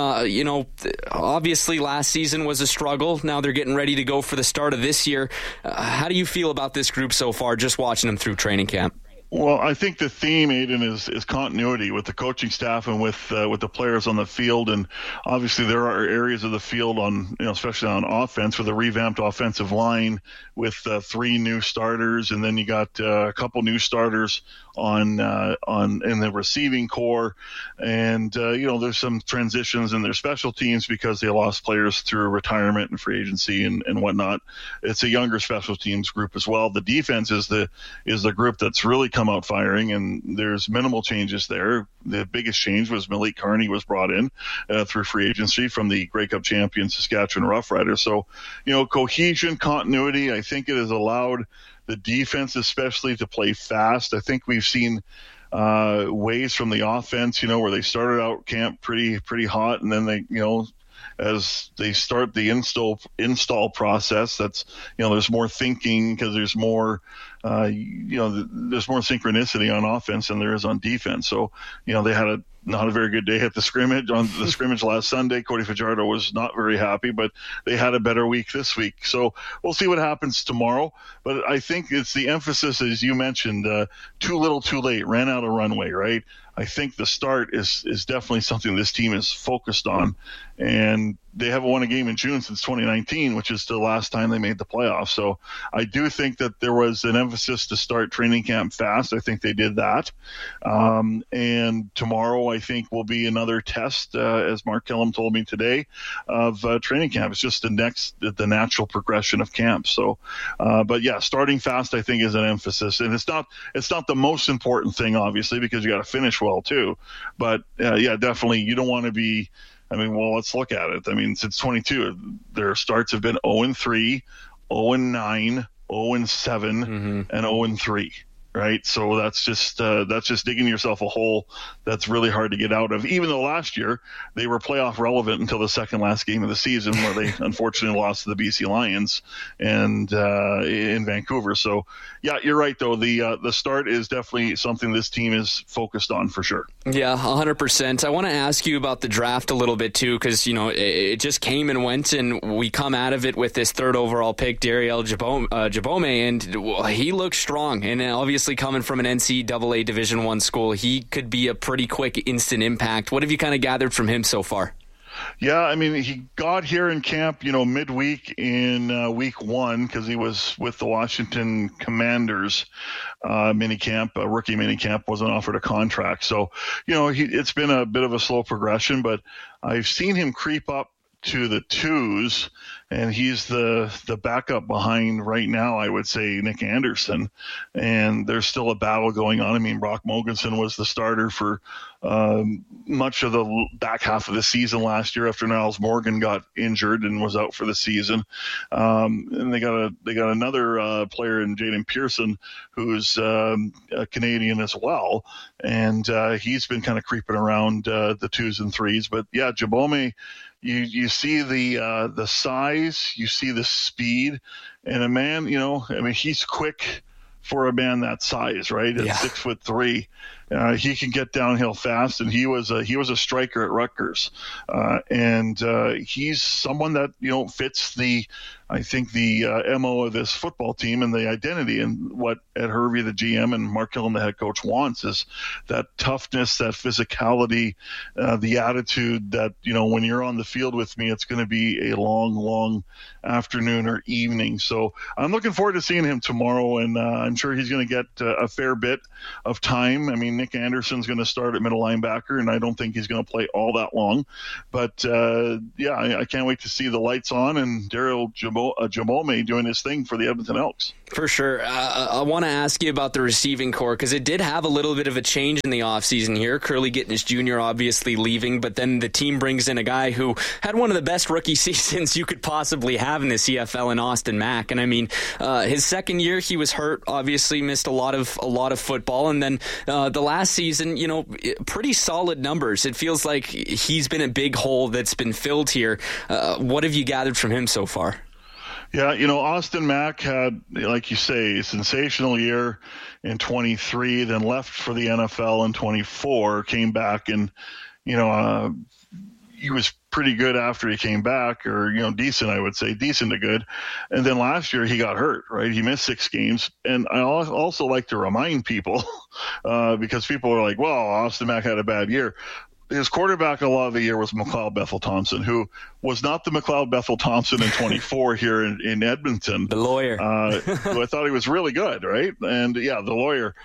obviously last season was a struggle. Now they're getting ready to go for the start of this year. How do you feel about this group so far, just watching them through training camp? Well, I think the theme, Aidan, is continuity with the coaching staff and with the players on the field. And obviously there are areas of the field on, especially on offense, with a revamped offensive line with 3 new starters. And then you got a couple new starters on in the receiving core. And, there's some transitions in their special teams because they lost players through retirement and free agency and whatnot. It's a younger special teams group as well. The defense is the group that's really come out firing, and there's minimal changes there. The biggest change was Malik Carney was brought in through free agency from the Grey Cup champion Saskatchewan Roughriders. So, cohesion, continuity, I think it has allowed the defense especially to play fast. I think we've seen ways from the offense, where they started out camp pretty hot, and then they, as they start the install process, that's, there's more thinking because there's more, there's more synchronicity on offense than there is on defense. So, they had not a very good day at the scrimmage. On the scrimmage last Sunday, Cody Fajardo was not very happy, but they had a better week this week. So we'll see what happens tomorrow. But I think it's the emphasis, as you mentioned, too little, too late, ran out of runway, right? I think the start is definitely something this team is focused on. And they haven't won a game in June since 2019, which is the last time they made the playoffs. So I do think that there was an emphasis to start training camp fast. I think they did that. And tomorrow, I think, will be another test, as Mark Killam told me today, of training camp. It's just the natural progression of camp. So, but yeah, starting fast, I think, is an emphasis. And it's not the most important thing, obviously, because you got to finish well too. But yeah, definitely, you don't want to be. Let's look at it. Since 22, their starts have been 0-3, 0-9, 0-7, and 0-3. Right. So that's just digging yourself a hole that's really hard to get out of, even though last year they were playoff relevant until the second last game of the season, where they unfortunately lost to the BC Lions and in Vancouver. So yeah, you're right though. The start is definitely something this team is focused on for sure. Yeah, 100%. I want to ask you about the draft a little bit too, because it just came and went, and we come out of it with this 3rd overall pick, Dariel Jabome, and he looks strong, and obviously coming from an NCAA Division I school, he could be a pretty quick instant impact. What have you kind of gathered from him so far? Yeah, he got here in camp, midweek in week 1, because he was with the Washington Commanders minicamp, a rookie minicamp, wasn't offered a contract. So, it's been a bit of a slow progression, but I've seen him creep up to the 2s, and he's the backup behind right now, I would say, Nick Anderson. And there's still a battle going on. I mean, Brock Mogensen was the starter for much of the back half of the season last year after Niles Morgan got injured and was out for the season. And they got another player in Jaden Pearson who's a Canadian as well, and he's been kind of creeping around the 2s and 3s. But yeah, Jabome, you see the size, you see the speed, and a man, he's quick for a man that size, right? At 6'3", he can get downhill fast, and he was a striker at Rutgers, and he's someone that fits the MO of this football team and the identity, and what Ed Hervey, the GM, and Mark Gillen, the head coach, wants is that toughness, that physicality, the attitude that when you're on the field with me, it's going to be a long afternoon or evening. So I'm looking forward to seeing him tomorrow, and I'm sure he's going to get a fair bit of time. I mean, Nick Anderson's going to start at middle linebacker, and I don't think he's going to play all that long. But I can't wait to see the lights on and Daryl Jabome doing his thing for the Edmonton Elks. For sure. I want to ask you about the receiving core, because it did have a little bit of a change in the offseason here. Curly Gittens Jr. obviously leaving, but then the team brings in a guy who had one of the best rookie seasons you could possibly have in the CFL in Austin Mack. And I mean, his second year he was hurt, obviously missed a lot of football, and then the last season, pretty solid numbers. It feels like he's been a big hole that's been filled here. What have you gathered from him so far? Yeah, Austin Mack had, like you say, a sensational year in 23, then left for the NFL in 24, came back, and, he was pretty good after he came back, or, decent, I would say, decent to good. And then last year he got hurt, right? He missed 6 games. And I also like to remind people, because people are like, well, Austin Mack had a bad year. His quarterback a lot of the year was McLeod Bethel-Thompson, who was not the McLeod Bethel-Thompson in 24 here in Edmonton. The lawyer. Who I thought he was really good, right? And, the lawyer.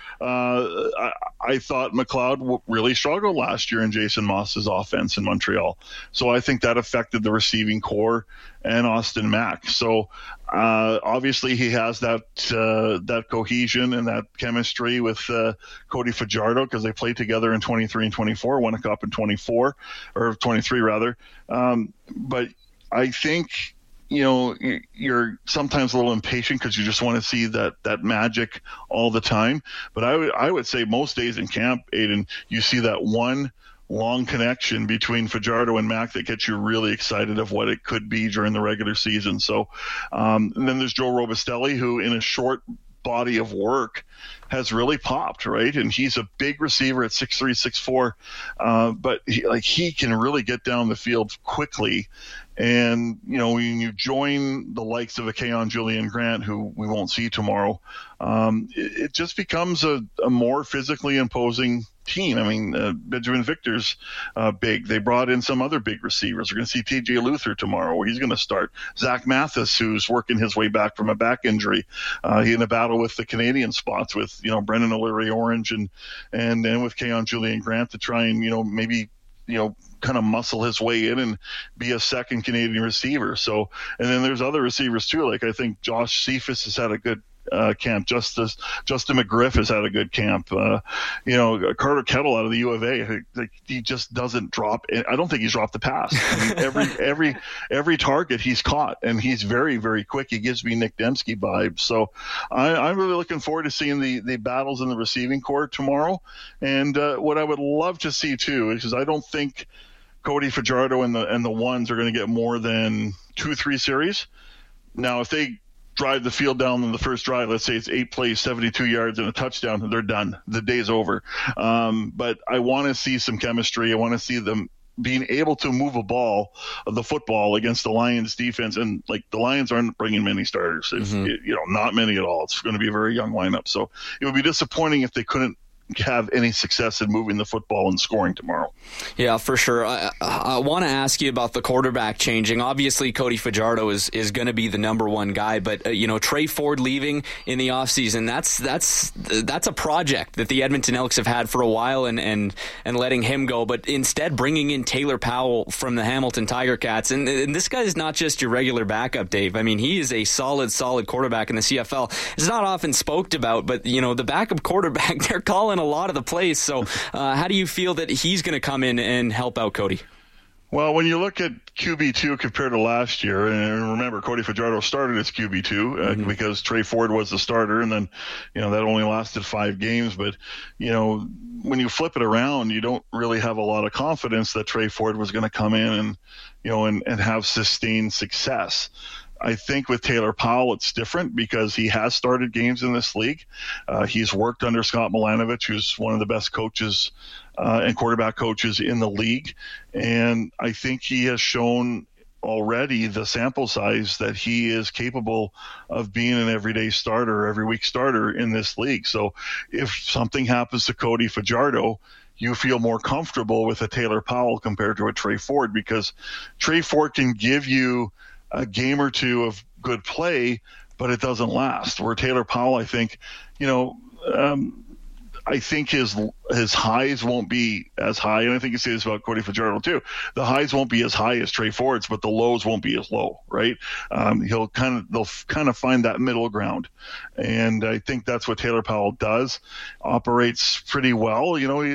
I thought McLeod really struggled last year in Jason Moss's offense in Montreal. So I think that affected the receiving core and Austin Mack. So obviously he has that cohesion and that chemistry with Cody Fajardo, because they played together in 23 and 24, won a cup in 24, or 23 rather. But I think, you're sometimes a little impatient because you just want to see that magic all the time. But I would say most days in camp, Aiden, you see that one long connection between Fajardo and Mack that gets you really excited of what it could be during the regular season. So, and then there's Joe Robustelli, who in a short body of work has really popped, right? And he's a big receiver at 6'3", 6'4", but he can really get down the field quickly. And, when you join the likes of a Keon Julian Grant, who we won't see tomorrow, it just becomes a more physically imposing team. I mean, Benjamin Victor's big. They brought in some other big receivers. We're going to see TJ Luther tomorrow, where he's going to start. Zach Mathis, who's working his way back from a back injury. He in a battle with the Canadian spots with, Brendan O'Leary-Orange and with Keon Julian Grant to try and, maybe, kind of muscle his way in and be a second Canadian receiver. So, and then there's other receivers too. Like I think Josh Cephas has had a good camp. Justin McGriff has had a good camp. Carter Kettle out of the U of A, he just doesn't drop. I don't think he's dropped the pass. I mean, every target he's caught, and he's very, very quick. He gives me Nick Dembski vibes. So I'm really looking forward to seeing the battles in the receiving corps tomorrow. And what I would love to see too, because I don't think Cody Fajardo and the ones are going to get more than 2-3 series. Now, if they drive the field down in the first drive, let's say it's 8 plays, 72 yards and a touchdown, and they're done. The day's over. But I want to see some chemistry. I want to see them being able to move the football against the Lions defense. And the Lions aren't bringing many starters. Not many at all. It's going to be a very young lineup. So it would be disappointing if they couldn't have any success in moving the football and scoring tomorrow. Yeah, for sure. I want to ask you about the quarterback changing. Obviously, Cody Fajardo is going to be the number one guy, but Trey Ford leaving in the offseason, that's a project that the Edmonton Elks have had for a while, and letting him go, but instead bringing in Taylor Powell from the Hamilton Tiger Cats. And this guy is not just your regular backup, Dave. I mean, he is a solid quarterback in the CFL. It's not often spoke about, but the backup quarterback, they're calling a lot of the plays. So how do you feel that he's going to come in and help out Cody? Well, when you look at QB2 compared to last year, and remember, Cody Fajardo started as QB2 because Trey Ford was the starter, and then, that only lasted 5 games. But, when you flip it around, you don't really have a lot of confidence that Trey Ford was going to come in and have sustained success. I think with Taylor Powell, it's different because he has started games in this league. He's worked under Scott Milanovich, who's one of the best coaches and quarterback coaches in the league. And I think he has shown already the sample size that he is capable of being an everyday starter, every week starter in this league. So if something happens to Cody Fajardo, you feel more comfortable with a Taylor Powell compared to a Trey Ford, because Trey Ford can give you a game or two of good play, but it doesn't last. Where Taylor Powell, I think, I think his highs won't be as high, and I think you say this about Cody Fajardo too. The highs won't be as high as Trey Ford's, but the lows won't be as low, right? They'll kind of find that middle ground, and I think that's what Taylor Powell does. Operates pretty well,